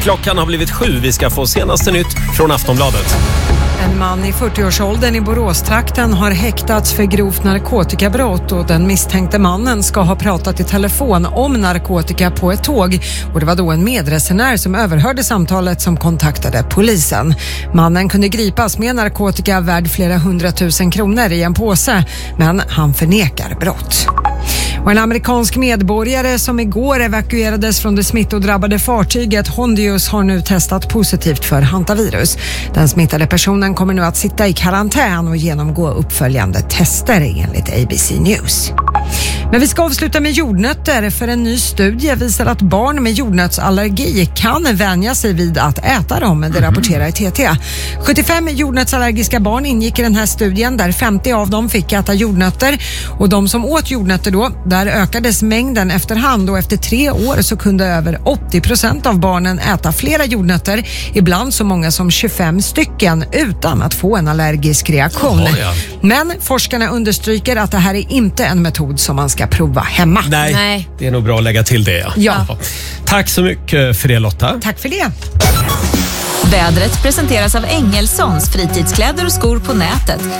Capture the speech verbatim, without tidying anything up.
Klockan har blivit sju. Vi ska få senaste nytt från Aftonbladet. En man i fyrtioårsåldern i Boråstrakten har häktats för grovt narkotikabrott och den misstänkte mannen ska ha pratat i telefon om narkotika på ett tåg och det var då en medresenär som överhörde samtalet som kontaktade polisen. Mannen kunde gripas med narkotika värd flera hundratusen kronor i en påse, men han förnekar brott. Och en amerikansk medborgare som igår evakuerades från det smittodrabbade fartyget Hondius har nu testat positivt för hantavirus. Den smittade personen kommer nu att sitta i karantän och genomgå uppföljande tester enligt A B C News. Men vi ska avsluta med jordnötter, för en ny studie visar att barn med jordnötsallergi kan vänja sig vid att äta dem, det rapporterar T T. sjuttiofem jordnötsallergiska barn ingick i den här studien där femtio av dem fick äta jordnötter, och de som åt jordnötter då, där ökades mängden efterhand och efter tre år så kunde över åttio procent av barnen äta flera jordnötter, ibland så många som tjugofem stycken utan att få en allergisk reaktion. Oh, ja. Men forskarna understryker att det här är inte en metod som man ska prova hemma. Nej, Nej. det är nog bra att lägga till det. Ja. Ja. Tack så mycket för det, Lotta. Tack för det. Vädret presenteras av Engelsons fritidskläder och skor på nätet.